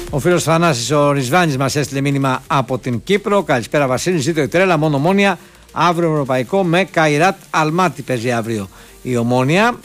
Ο φίλος Θανάσης ο Ρισβάνης μας έστειλε μήνυμα από την Κύπρο. Καλησπέρα Βασίλη, ζήτω η τρέλα, μόνο Ομόνια. Αύριο ευρωπαϊκό με Καϊράτ Αλμάτι παίζει αύριο η Ομόνια.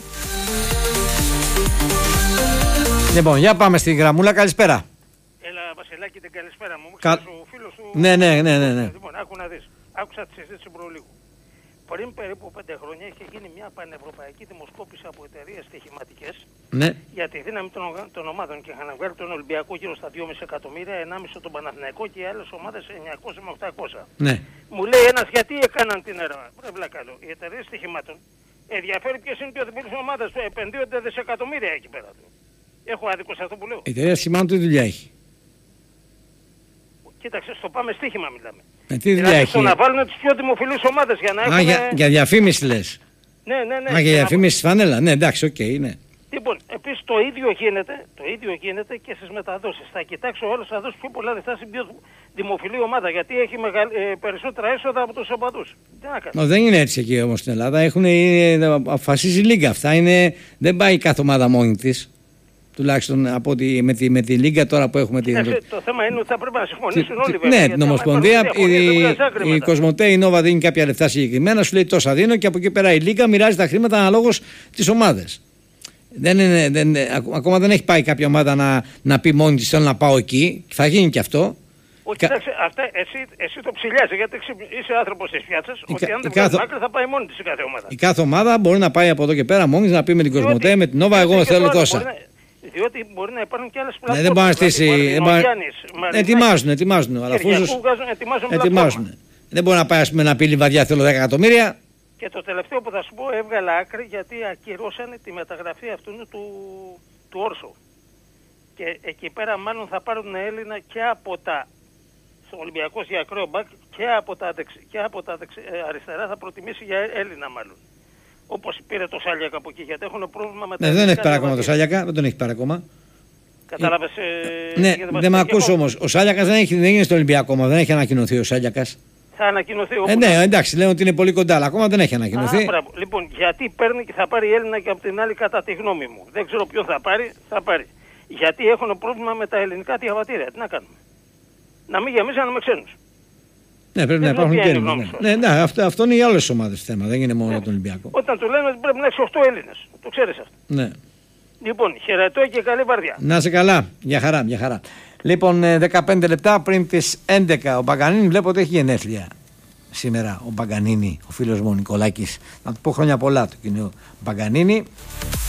Λοιπόν, για πάμε στην γραμμούλα, καλησπέρα. Έλα Βασιλάκη, την καλησπέρα μου. Ο φίλος του... Ναι. Λοιπόν, άκου να δεις. Άκουσα τη συζήτηση προλίγου. Πριν περίπου 5 χρόνια είχε γίνει μια πανευρωπαϊκή δημοσκόπηση από εταιρείες στοιχηματικές, ναι, για τη δύναμη των ομάδων και είχαν βγάλει τον Ολυμπιακό γύρω στα 2,5 εκατομμύρια, 1,5 τον Παναθηναϊκό και οι άλλες ομάδες 900 με 800. Ναι. Μου λέει ένας γιατί έκαναν την έρευνα. Πρέπει να κάνω. Οι εταιρείες στοιχημάτων ενδιαφέρει ποιες είναι οι πιο δημιουργικές ομάδες του. Επενδύονται δισεκατομμύρια εκεί πέρα του. Έχω άδικο σε αυτό που λέω. Η εταιρεία στοιχημάτων τι δουλειά έχει? Κοίταξε, στο πάμε στοίχημα μιλάμε. Τι δουλειά έχει? Να βάλουν τις πιο δημοφιλείς ομάδες για να έχουν... για διαφήμιση λες? Ναι. Για διαφήμιση στη φανέλα. Ναι, εντάξει, οκ, ναι. Λοιπόν, επίσης το ίδιο γίνεται και στις μεταδόσεις. Θα κοιτάξω όλες, θα δώσω πιο πολλά λεφτά στην πιο δημοφιλή ομάδα, γιατί έχει περισσότερα έσοδα από τους οπαδούς. Τι να κάνω. Δεν είναι έτσι εκεί όμως στην Ελλάδα. Αποφασίσει η Λίγκα αυτά. Δεν πάει κάθε ομάδα μόνη της. Τουλάχιστον από ότι με τη Λίγκα τώρα που έχουμε. Το θέμα είναι ότι θα πρέπει να συμφωνήσουν όλοι βέβαια. Ναι, την Ομοσπονδία. Η Κοσμοτέ, η Νόβα δίνει κάποια λεφτά συγκεκριμένα, σου λέει τόσα δίνω και από εκεί πέρα η Λίγκα μοιράζει τα χρήματα αναλόγως τις ομάδες. Ακόμα δεν έχει πάει κάποια ομάδα να πει μόνη της θέλω να πάω εκεί. Θα γίνει και αυτό. Όχι, κοιτάξτε, εσύ το ψηλιάζει γιατί είσαι άνθρωπος της πιάτσας, ότι αν δεν βγάλει άκρη θα πάει μόνη της η κάθε ομάδα. Η κάθε ομάδα μπορεί να πάει από εδώ και πέρα μόνη να πει με την Κοσμοτέ, με την Νόβα, εγώ θέλω τόσα. Διότι μπορεί να υπάρχουν και άλλες πλατφόρμες. Δεν μπορεί να στήσει. Ετοιμάζουν. Ετοιμάζουν. Δεν μπορεί να πάει να πει Λιβαδιά θέλω 10 εκατομμύρια. Και το τελευταίο που θα σου πω, έβγαλα άκρη γιατί ακυρώσανε τη μεταγραφή αυτού του Όρσο. Και εκεί πέρα μάλλον θα πάρουν Έλληνα και από τα Ολυμπιακός για ακραίο μπακ και από τα αριστερά θα προτιμήσει για Έλληνα μάλλον. Όπως πήρε το Σάλιακα από εκεί, γιατί έχουν πρόβλημα με τα... δεν έχει πάρει ακόμα το Σάλιακα, δεν τον έχει πάρει ακόμα. Κατάλαβες... δεν με ακούς όμως. Ο Σάλιακας δεν είναι στο Ολυμπιακό ακόμα, δεν έχει ανακοινωθεί ο Σάλιακας. Θα ανακοινωθεί όπως... ναι, εντάξει, λένε ότι είναι πολύ κοντά, αλλά ακόμα δεν έχει ανακοινωθεί. Λοιπόν, γιατί παίρνει και θα πάρει Έλληνα και από την άλλη κατά τη γνώμη μου. Δεν ξέρω ποιον θα πάρει. Γιατί έχουν πρόβλημα με τα ελληνικά διαβατήρια. Τι να κάνουμε. Να μην γεμίσανε με ξένους. Ναι, πρέπει να υπάρχουν και Έλληνες. Ναι, αυτό είναι για όλες τις ομάδες θέμα, δεν είναι μόνο για τον Ολυμπιακό. Όταν του λένε ότι πρέπει να έχει 8 Έλληνες. Το ξέρεις αυτό. Ναι. Λοιπόν, χαιρετώ και καλή βαρδιά. Να είσαι καλά. Για χαρά. Λοιπόν, 15 λεπτά πριν τις 11 ο Παγκανίνη βλέπω ότι έχει γενέθλια σήμερα. Ο Παγκανίνη, ο φίλος μου ο Νικολάκης. Να του πω χρόνια πολλά του κοινού Παγκανίνη.